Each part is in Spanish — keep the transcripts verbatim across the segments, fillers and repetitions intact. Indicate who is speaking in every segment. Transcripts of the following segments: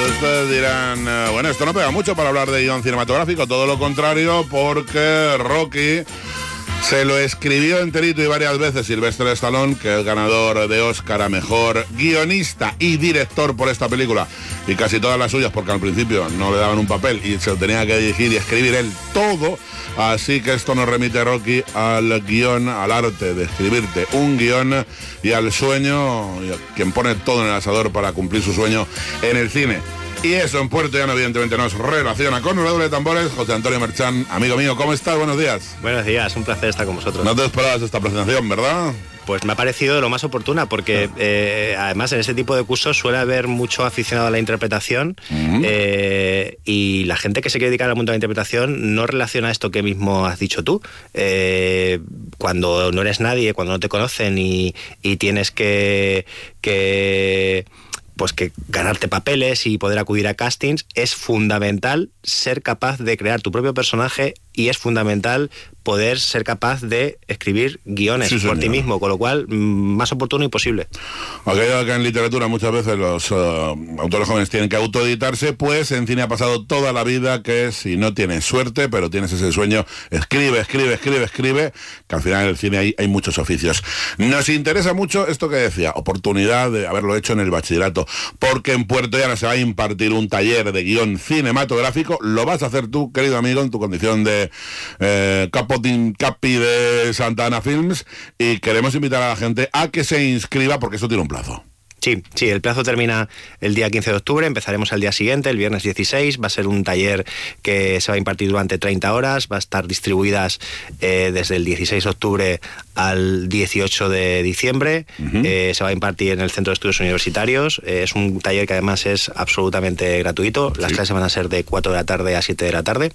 Speaker 1: Ustedes dirán, eh, bueno, esto no pega mucho para hablar de guión cinematográfico, todo lo contrario, porque Rocky se lo escribió enterito y varias veces Sylvester Stallone, que es ganador de Oscar a mejor guionista y director por esta película, y casi todas las suyas, porque al principio no le daban un papel y se lo tenía que dirigir y escribir él todo. Así que esto nos remite, Rocky, al guión, al arte de escribirte un guión y al sueño, y a quien pone todo en el asador para cumplir su sueño en el cine. Y eso en Puerto Llano evidentemente nos relaciona con el doble de tambores. José Antonio Merchán, amigo mío, ¿cómo estás? Buenos días.
Speaker 2: Buenos días, un placer estar con vosotros.
Speaker 1: No te esperabas esta presentación, ¿verdad?
Speaker 2: Pues me ha parecido de lo más oportuna, porque eh, además en ese tipo de cursos suele haber mucho aficionado a la interpretación, uh-huh. eh, y la gente que se quiere dedicar al mundo de la interpretación no relaciona esto que mismo has dicho tú. Eh, cuando no eres nadie, cuando no te conocen y, y tienes que... que pues que ganarte papeles y poder acudir a castings, es fundamental ser capaz de crear tu propio personaje y es fundamental poder ser capaz de escribir guiones sí, por ti mismo, con lo cual más oportuno imposible.
Speaker 1: Aquello que en literatura muchas veces los uh, autores jóvenes tienen que autoeditarse, pues en cine ha pasado toda la vida que si no tienes suerte, pero tienes ese sueño, escribe, escribe, escribe, escribe, que al final en el cine hay, hay muchos oficios. Nos interesa mucho esto que decía, oportunidad de haberlo hecho en el bachillerato, porque en Puerto Llano se va a impartir un taller de guión cinematográfico. Lo vas a hacer tú, querido amigo, en tu condición de eh, capotín capi de Santa Ana Films, y queremos invitar a la gente a que se inscriba porque eso tiene un plazo.
Speaker 2: Sí, sí, el plazo termina el día quince de octubre, empezaremos el día siguiente, el viernes dieciséis, va a ser un taller que se va a impartir durante treinta horas, va a estar distribuidas eh, desde el dieciséis de octubre al dieciocho de diciembre, uh-huh. eh, se va a impartir en el Centro de Estudios Universitarios, eh, es un taller que además es absolutamente gratuito, las sí. clases van a ser de cuatro de la tarde a siete de la tarde.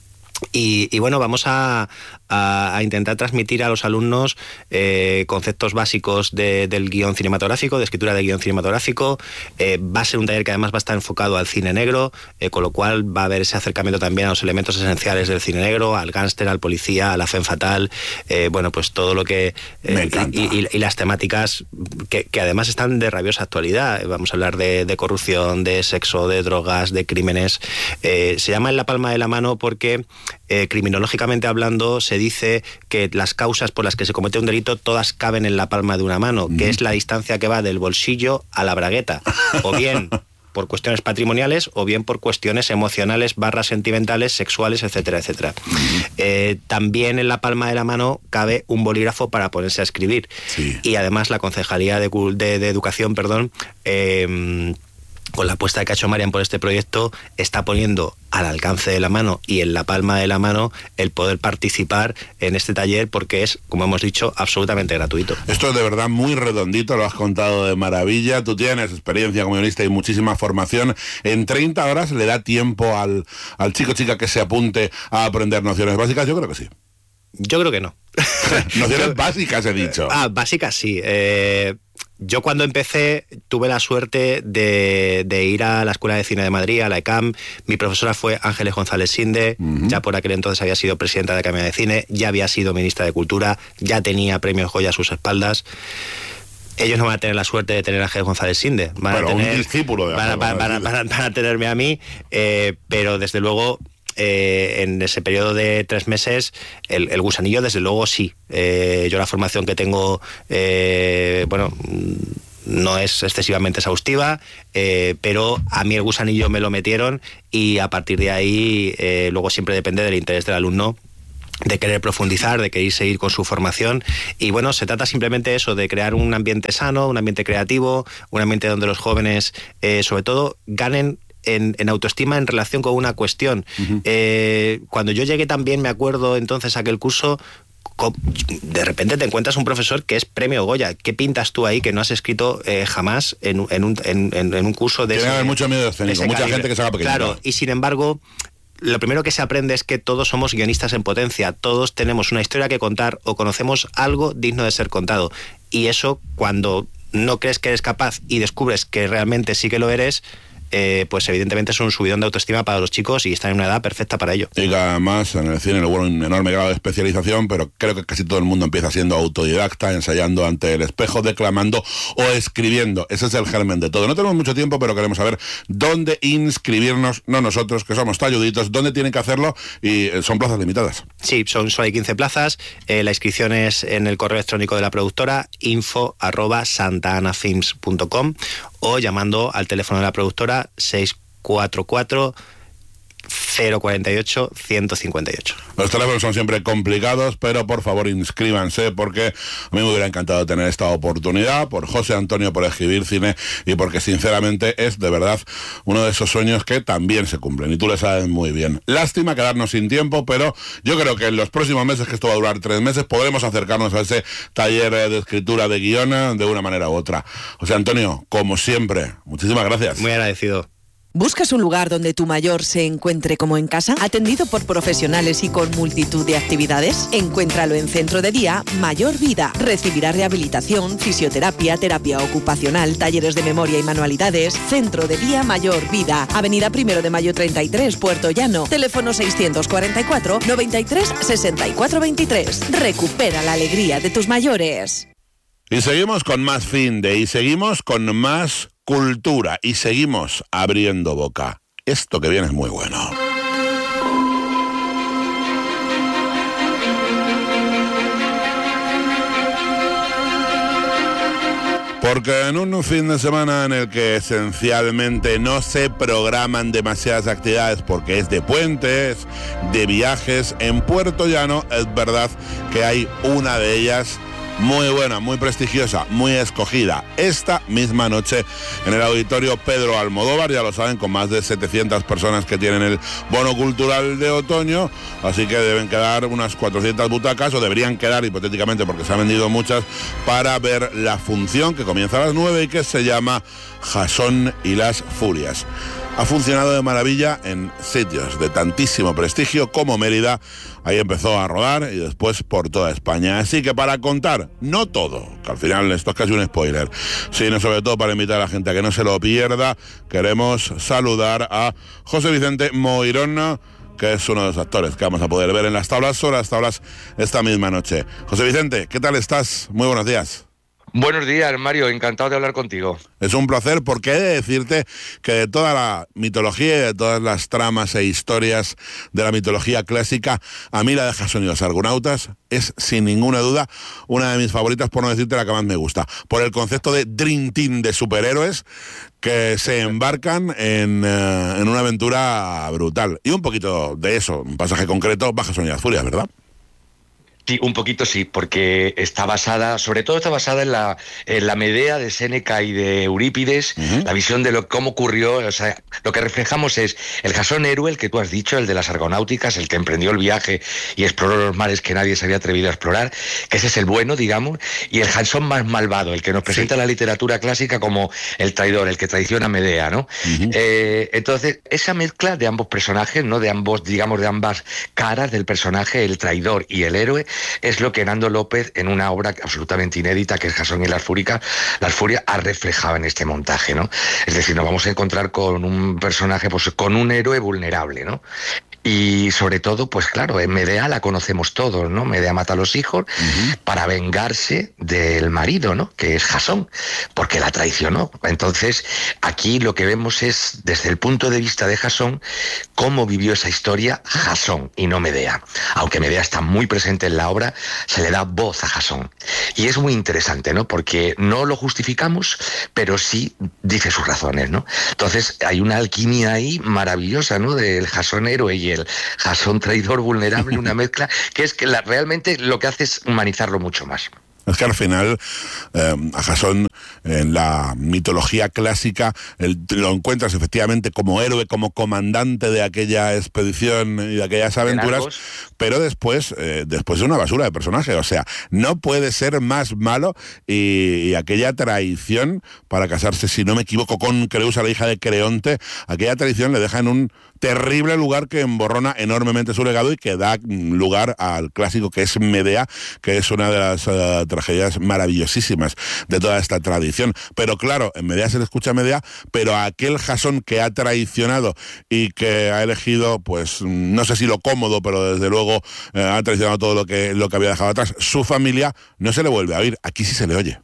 Speaker 2: Y, y bueno, vamos a, a, a intentar transmitir a los alumnos eh, conceptos básicos de, del guión cinematográfico, de escritura de guión cinematográfico. Eh, va a ser un taller que además va a estar enfocado al cine negro, eh, con lo cual va a haber ese acercamiento también a los elementos esenciales del cine negro, al gángster, al policía, a la femme fatale, eh, bueno, pues todo lo que... Eh,
Speaker 1: Me encanta.
Speaker 2: Y, y, y las temáticas que, que además están de rabiosa actualidad. Vamos a hablar de, de corrupción, de sexo, de drogas, de crímenes. Eh, se llama En la palma de la mano porque... Eh, criminológicamente hablando, se dice que las causas por las que se comete un delito todas caben en la palma de una mano, mm. que es la distancia que va del bolsillo a la bragueta, o bien por cuestiones patrimoniales, o bien por cuestiones emocionales, barras sentimentales, sexuales, etcétera, etcétera. Mm. Eh, también en la palma de la mano cabe un bolígrafo para ponerse a escribir. Sí. Y además la Concejalía de, de, de Educación, perdón, eh, con la apuesta que ha hecho Marian por este proyecto, está poniendo al alcance de la mano y en la palma de la mano el poder participar en este taller, porque es, como hemos dicho, absolutamente gratuito.
Speaker 1: Esto es de verdad muy redondito, lo has contado de maravilla. Tú tienes experiencia como guionista y muchísima formación. En treinta horas le da tiempo al, al chico o chica que se apunte a aprender nociones básicas. Yo creo que sí.
Speaker 2: Yo creo que no.
Speaker 1: Nociones básicas, he dicho.
Speaker 2: Ah, básicas sí. Eh... Yo cuando empecé tuve la suerte de, de ir a la Escuela de Cine de Madrid, a la E C A M. Mi profesora fue Ángeles González Sinde, uh-huh. ya por aquel entonces había sido presidenta de la Academia de Cine, ya había sido ministra de Cultura, ya tenía premios Goya a sus espaldas. Ellos no van a tener la suerte de tener a Ángeles González Sinde. Van
Speaker 1: pero
Speaker 2: a tener,
Speaker 1: un discípulo de
Speaker 2: van, van, van, van, van a tenerme a mí, eh, pero desde luego... Eh, en ese periodo de tres meses, el, el gusanillo, desde luego, sí. Eh, yo la formación que tengo, eh, bueno, no es excesivamente exhaustiva, eh, pero a mí el gusanillo me lo metieron y a partir de ahí, eh, luego siempre depende del interés del alumno, de querer profundizar, de querer seguir con su formación. Y bueno, se trata simplemente eso, de crear un ambiente sano, un ambiente creativo, un ambiente donde los jóvenes, eh, sobre todo, ganen En, en autoestima en relación con una cuestión. Uh-huh. Eh, cuando yo llegué también, me acuerdo entonces a aquel curso, de repente te encuentras un profesor que es premio Goya. ¿Qué pintas tú ahí que no has escrito eh, jamás en, en, un, en, en un curso de...
Speaker 1: Tiene que haber mucho miedo escénico, mucha calibre. Gente que se haga pequeño.
Speaker 2: Claro, y sin embargo... Lo primero que se aprende es que todos somos guionistas en potencia, todos tenemos una historia que contar o conocemos algo digno de ser contado. Y eso, cuando no crees que eres capaz y descubres que realmente sí que lo eres, eh, pues evidentemente es un subidón de autoestima para los chicos y están en una edad perfecta para ello.
Speaker 1: Y que además en el cine hubo un enorme grado de especialización, pero creo que casi todo el mundo empieza siendo autodidacta, ensayando ante el espejo, declamando o escribiendo. Ese es el germen de todo. No tenemos mucho tiempo, pero queremos saber dónde inscribirnos, no nosotros, que somos talluditos, dónde tienen que hacerlo, y son plazas limitadas.
Speaker 2: Sí, son solo hay quince plazas. Eh, la inscripción es en el correo electrónico de la productora, info arroba santaanafilms punto com, o llamando al teléfono de la productora seis cuatro cuatro cero cuatro ocho uno cinco ocho.
Speaker 1: Los teléfonos son siempre complicados, pero por favor inscríbanse, porque a mí me hubiera encantado tener esta oportunidad, por José Antonio, por escribir cine, y porque sinceramente es de verdad uno de esos sueños que también se cumplen, y tú lo sabes muy bien. Lástima quedarnos sin tiempo, pero yo creo que en los próximos meses, que esto va a durar tres meses, podremos acercarnos a ese taller de escritura de guión de una manera u otra. José Antonio, como siempre, muchísimas gracias.
Speaker 2: Muy agradecido.
Speaker 3: ¿Buscas un lugar donde tu mayor se encuentre como en casa? ¿Atendido por profesionales y con multitud de actividades? Encuéntralo en Centro de Día Mayor Vida. Recibirá rehabilitación, fisioterapia, terapia ocupacional, talleres de memoria y manualidades. Centro de Día Mayor Vida. Avenida Primero de Mayo treinta y tres, Puerto Llano. Teléfono seiscientos cuarenta y cuatro, noventa y tres, sesenta y cuatro veintitrés. Recupera la alegría de tus mayores.
Speaker 1: Y seguimos con más Finde, y seguimos con más cultura, y seguimos abriendo boca. Esto que viene es muy bueno. Porque en un fin de semana en el que esencialmente no se programan demasiadas actividades porque es de puentes, de viajes, en Puerto Llano es verdad que hay una de ellas muy buena, muy prestigiosa, muy escogida. Esta misma noche en el Auditorio Pedro Almodóvar, ya lo saben, con más de setecientas personas que tienen el bono cultural de otoño, así que deben quedar unas cuatrocientas butacas, o deberían quedar hipotéticamente porque se han vendido muchas, para ver la función que comienza a las nueve y que se llama Jasón y las Furias. Ha funcionado de maravilla en sitios de tantísimo prestigio como Mérida. Ahí empezó a rodar, y después por toda España. Así que para contar, no todo, que al final esto es casi un spoiler, sino sobre todo para invitar a la gente a que no se lo pierda, queremos saludar a José Vicente Moirón, que es uno de los actores que vamos a poder ver en las tablas, sobre las tablas esta misma noche. José Vicente, ¿qué tal estás? Muy buenos días.
Speaker 4: Buenos días, Mario, encantado de hablar contigo.
Speaker 1: Es un placer, porque he de decirte que de toda la mitología y de todas las tramas e historias de la mitología clásica, a mí la de Jasón y los Argonautas es sin ninguna duda una de mis favoritas, por no decirte la que más me gusta, por el concepto de Dream Team de superhéroes que se embarcan en, uh, en una aventura brutal. Y un poquito de eso, un pasaje concreto, va Jasón y las Furias, ¿verdad?
Speaker 4: Sí, un poquito sí, porque está basada, sobre todo está basada en la, en la Medea de Séneca y de Eurípides, uh-huh. La visión de lo, cómo ocurrió, o sea, lo que reflejamos es el Jasón héroe, el que tú has dicho, el de las argonáuticas, el que emprendió el viaje y exploró los mares que nadie se había atrevido a explorar, que ese es el bueno, digamos, y el Jasón más malvado, el que nos presenta sí. la literatura clásica como el traidor, el que traiciona a Medea, ¿no? Uh-huh. Eh, entonces, esa mezcla de ambos personajes, ¿no? De ambos, digamos, de ambas caras del personaje, el traidor y el héroe, es lo que Nando López, en una obra absolutamente inédita que es Jasón y las Furias, las Furias, ha reflejado en este montaje, ¿no? Es decir, nos vamos a encontrar con un personaje, pues con un héroe vulnerable, ¿no? Y sobre todo, pues claro, en Medea la conocemos todos, ¿no? Medea mata a los hijos uh-huh. para vengarse del marido, ¿no? Que es Jasón, porque la traicionó. Entonces, aquí lo que vemos es, desde el punto de vista de Jasón, cómo vivió esa historia Jasón y no Medea. Aunque Medea está muy presente en la obra, se le da voz a Jasón. Y es muy interesante, ¿no? Porque no lo justificamos, pero sí dice sus razones, ¿no? Entonces, hay una alquimia ahí maravillosa, ¿no? Del Jasón héroe y el Jasón traidor vulnerable, una mezcla que es que la, realmente lo que hace es humanizarlo mucho más.
Speaker 1: Es que al final eh, a Jasón en la mitología clásica el, lo encuentras efectivamente como héroe, como comandante de aquella expedición y de aquellas aventuras, pero después eh, después es una basura de personaje. O sea, no puede ser más malo, y, y aquella traición para casarse, si no me equivoco, con Creusa, la hija de Creonte, aquella traición le deja en un terrible lugar que emborrona enormemente su legado y que da lugar al clásico que es Medea, que es una de las uh, tragedias maravillosísimas de toda esta tradición. traición, pero claro, en Medea se le escucha a Medea, pero a aquel Jasón que ha traicionado y que ha elegido, pues, no sé si lo cómodo, pero desde luego eh, ha traicionado todo lo que, lo que había dejado atrás, su familia, no se le vuelve a oír, aquí sí se le oye.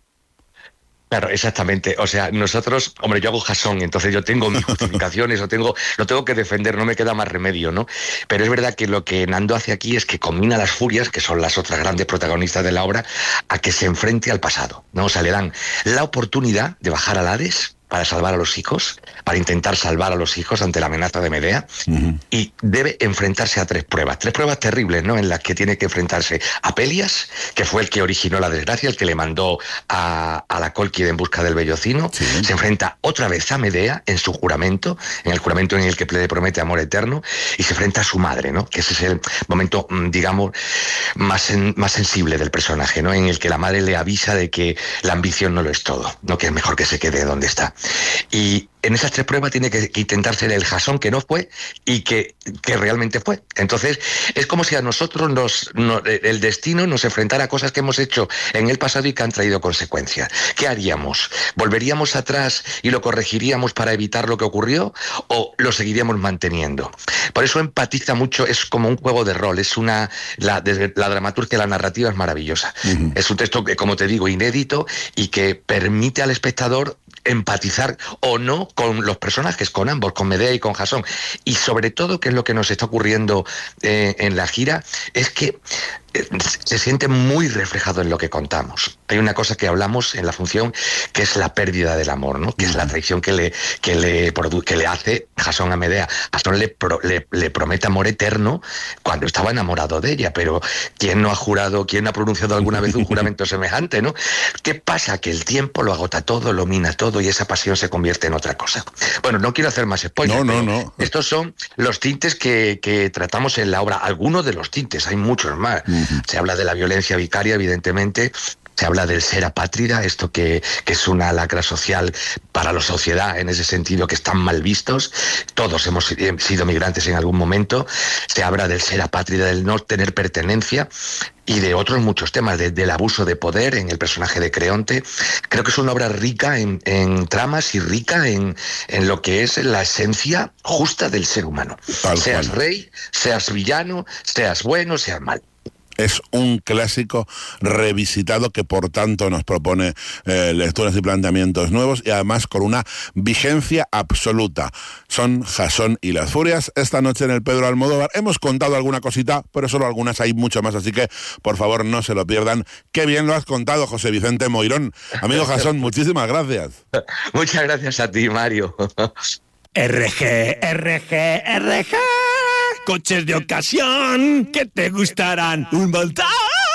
Speaker 4: Claro, exactamente. O sea, nosotros, hombre, yo hago Jasón, entonces yo tengo mis justificaciones, o tengo, lo tengo que defender, no me queda más remedio, ¿no? Pero es verdad que lo que Nando hace aquí es que combina a las furias, que son las otras grandes protagonistas de la obra, a que se enfrente al pasado, ¿no? O sea, le dan la oportunidad de bajar al Hades para salvar a los hijos, para intentar salvar a los hijos ante la amenaza de Medea, uh-huh. y debe enfrentarse a tres pruebas, tres pruebas terribles, ¿no? En las que tiene que enfrentarse a Pelias, que fue el que originó la desgracia, el que le mandó a, a la Cólquida en busca del Bellocino, sí. Se enfrenta otra vez a Medea en su juramento, en el juramento en el que le promete amor eterno, y se enfrenta a su madre, ¿no? Que ese es el momento, digamos, más, en, más sensible del personaje, ¿no? En el que la madre le avisa de que la ambición no lo es todo, ¿no? Que es mejor que se quede donde está. Y en esas tres pruebas tiene que, que intentar ser el Jasón que no fue y que, que realmente fue. Entonces, es como si a nosotros nos, no, el destino nos enfrentara a cosas que hemos hecho en el pasado y que han traído consecuencias. ¿Qué haríamos? ¿Volveríamos atrás y lo corregiríamos para evitar lo que ocurrió? ¿O lo seguiríamos manteniendo? Por eso empatiza mucho, es como un juego de rol, es una la, la dramaturgia, la narrativa es maravillosa. Uh-huh. Es un texto que, como te digo, inédito y que permite al espectador empatizar o no con los personajes, con ambos, con Medea y con Jasón. Y sobre todo, que es lo que nos está ocurriendo eh, en la gira, es que eh, se siente muy reflejado en lo que contamos. Hay una cosa que hablamos en la función, que es la pérdida del amor, ¿no? Que es la traición que le, que le, que le hace Jasón a Medea. Jasón le, pro, le, le promete amor eterno cuando estaba enamorado de ella, pero ¿quién no ha jurado, quién ha pronunciado alguna vez un juramento semejante, ¿no? ¿Qué pasa? Que el tiempo lo agota todo, lo mina todo, y esa pasión se convierte en otra cosa. Bueno, no quiero hacer más spoilers.
Speaker 1: No, no, no.
Speaker 4: Estos son los tintes que, que tratamos en la obra. Algunos de los tintes, hay muchos más. Uh-huh. Se habla de la violencia vicaria, evidentemente. Se habla del ser apátrida, esto que, que es una lacra social para la sociedad, en ese sentido, que están mal vistos. Todos hemos sido migrantes en algún momento. Se habla del ser apátrida, del no tener pertenencia, y de otros muchos temas, de, del abuso de poder en el personaje de Creonte. Creo que es una obra rica en, en tramas y rica en, en lo que es la esencia justa del ser humano. Tal seas cual. Rey, seas villano, seas bueno, seas mal.
Speaker 1: Es un clásico revisitado que por tanto nos propone eh, lecturas y planteamientos nuevos, y además con una vigencia absoluta. Son Jasón y las Furias esta noche en el Pedro Almodóvar. Hemos contado alguna cosita, pero solo algunas, hay mucho más, así que por favor no se lo pierdan. Qué bien lo has contado, José Vicente Moirón. Amigo Jasón, muchísimas gracias.
Speaker 4: Muchas gracias a ti, Mario.
Speaker 5: R G, R G, R G. Coches de ocasión que te gustarán un montón.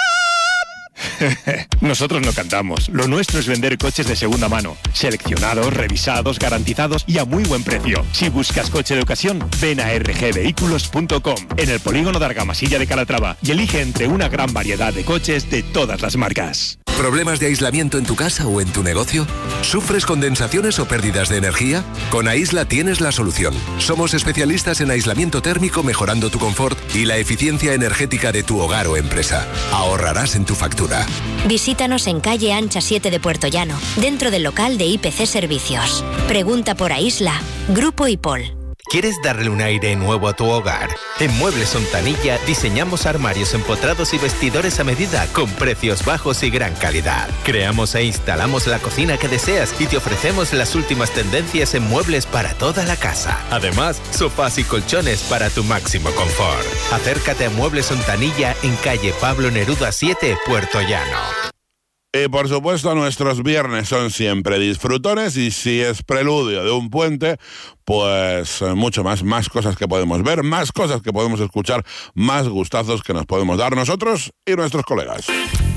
Speaker 5: Nosotros no cantamos. Lo nuestro es vender coches de segunda mano, seleccionados, revisados, garantizados y a muy buen precio. Si buscas coche de ocasión, ven a r g vehículos punto com, en el polígono de Argamasilla de Calatrava, y elige entre una gran variedad de coches de todas las marcas.
Speaker 6: ¿Problemas de aislamiento en tu casa o en tu negocio? ¿Sufres condensaciones o pérdidas de energía? Con Aisla tienes la solución. Somos especialistas en aislamiento térmico, mejorando tu confort y la eficiencia energética de tu hogar o empresa. Ahorrarás en tu factura.
Speaker 7: Visítanos en calle Ancha siete de Puerto Llano, dentro del local de I P C Servicios. Pregunta por Aisla, Grupo IPOL.
Speaker 8: ¿Quieres darle un aire nuevo a tu hogar? En Muebles Ontanilla diseñamos armarios empotrados y vestidores a medida con precios bajos y gran calidad. Creamos e instalamos la cocina que deseas y te ofrecemos las últimas tendencias en muebles para toda la casa. Además, sofás y colchones para tu máximo confort. Acércate a Muebles Ontanilla en calle Pablo Neruda siete, Puerto Llano.
Speaker 1: Y por supuesto nuestros viernes son siempre disfrutones, y si es preludio de un puente, pues mucho más, más cosas que podemos ver, más cosas que podemos escuchar, más gustazos que nos podemos dar nosotros y nuestros colegas.